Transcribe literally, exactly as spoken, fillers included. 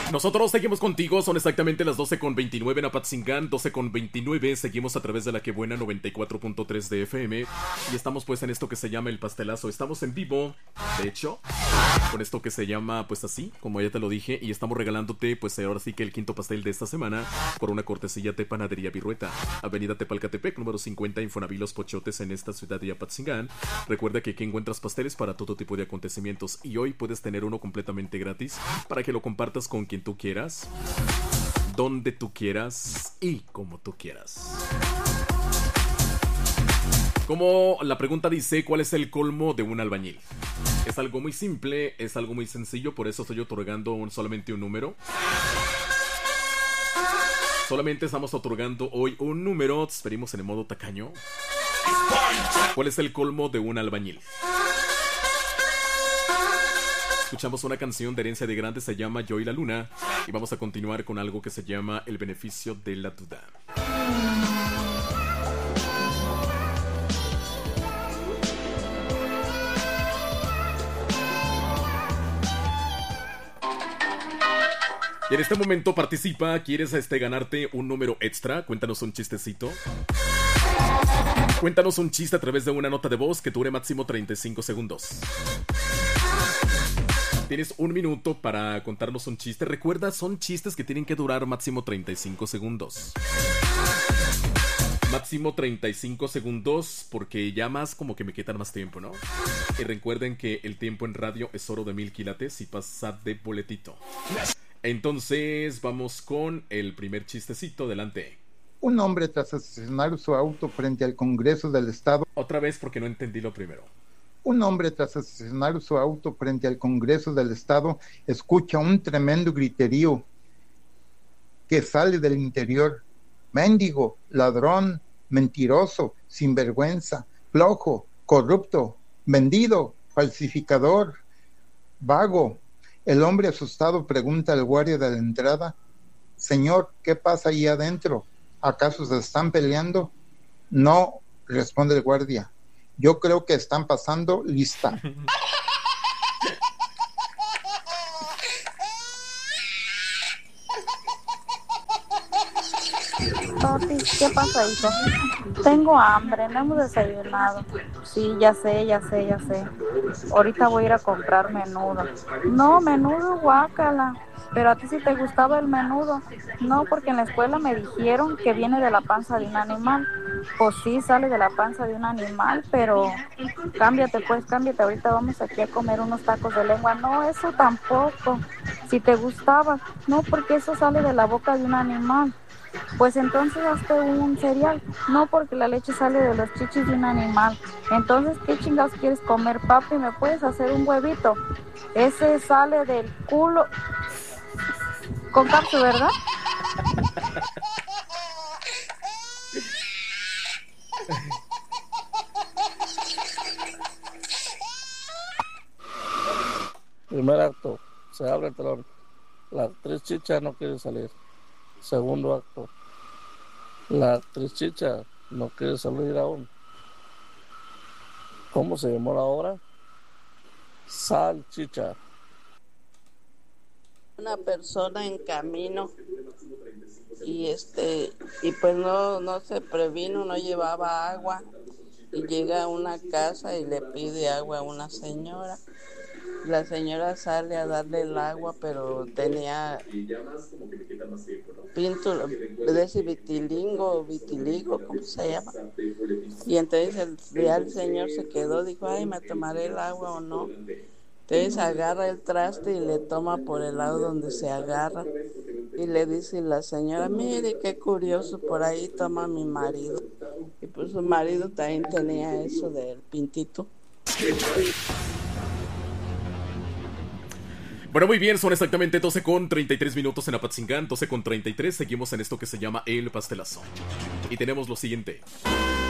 Nosotros seguimos contigo, son exactamente las doce con veintinueve en Apatzingán, doce con veintinueve, seguimos a través de la que buena noventa y cuatro punto tres de F M y estamos pues en esto que se llama El Pastelazo, estamos en vivo, de hecho, con esto que se llama pues así, como ya te lo dije, y estamos regalándote pues ahora sí que el quinto pastel de esta semana por una cortesía de Panadería Virrueta, Avenida Tepalcatepec, número cincuenta, Infonavit Los Pochotes en esta ciudad de Apatzingán. Recuerda que aquí encuentras pasteles para todo tipo de acontecimientos y hoy puedes tener uno completamente gratis para que lo compartas con quien tú quieras, donde tú quieras y como tú quieras. Como la pregunta dice, ¿cuál es el colmo de un albañil? Es algo muy simple, es algo muy sencillo, por eso estoy otorgando un, solamente un número. Solamente estamos otorgando hoy un número, esperemos en el modo tacaño. ¿Cuál es el colmo de un albañil? Escuchamos una canción de Herencia de Grande, se llama Yo y la Luna, y vamos a continuar con algo que se llama El Beneficio de la Duda. Y en este momento participa, ¿quieres este, ganarte un número extra? Cuéntanos un chistecito. Cuéntanos un chiste a través de una nota de voz que dure máximo treinta y cinco segundos. Tienes un minuto para contarnos un chiste. Recuerda, son chistes que tienen que durar máximo treinta y cinco segundos. Máximo treinta y cinco segundos, porque ya más como que me quitan más tiempo, ¿no? Y recuerden que el tiempo en radio es oro de mil quilates y pasa de boletito. Entonces, vamos con el primer chistecito. Adelante. Un hombre, tras asesinar su auto frente al Congreso del Estado... Otra vez, porque no entendí lo primero. Un hombre, tras asesinar su auto frente al Congreso del Estado, escucha un tremendo griterío que sale del interior. Mendigo, ladrón, mentiroso, sinvergüenza, flojo, corrupto, vendido, falsificador, vago. El hombre asustado pregunta al guardia de la entrada: Señor, ¿qué pasa ahí adentro? ¿Acaso se están peleando? No, responde el guardia. Yo creo que están pasando lista. Papi, ¿qué pasa, hijo? Tengo hambre, no hemos desayunado. Sí, ya sé, ya sé, ya sé. Ahorita voy a ir a comprar menudo. No, menudo, guácala. Pero a ti sí te gustaba el menudo. No, porque en la escuela me dijeron que viene de la panza de un animal. Pues sí, sale de la panza de un animal, pero cámbiate pues, cámbiate. Ahorita vamos aquí a comer unos tacos de lengua. No, eso tampoco. Si te gustaba. No, porque eso sale de la boca de un animal. Pues entonces hazte un cereal. No, porque la leche sale de los chichis de un animal. Entonces, ¿qué chingados quieres comer, papi? ¿Me puedes hacer un huevito? Ese sale del culo con capsu, ¿verdad? Primer acto, se abre el telón. La actriz Chicha no quiere salir. Segundo acto, la actriz Chicha no quiere salir aún. ¿Cómo se llamó la obra? Salchicha. Una persona en camino y este y pues no no se previno, no llevaba agua y llega a una casa y le pide agua a una señora. La señora sale a darle el agua, pero tenía pinto, de ese vitilingo, vitiligo, ¿cómo se llama? Y entonces el, ya el señor se quedó, dijo, ay, ¿me tomaré el agua o no? Entonces agarra el traste y le toma por el lado donde se agarra. Y le dice la señora, mire qué curioso, por ahí toma mi marido. Y pues su marido también tenía eso del pintito. Bueno, muy bien, son exactamente doce con treinta y tres minutos en Apatzingán, doce con treinta y tres, seguimos en esto que se llama El Pastelazo. Y tenemos lo siguiente.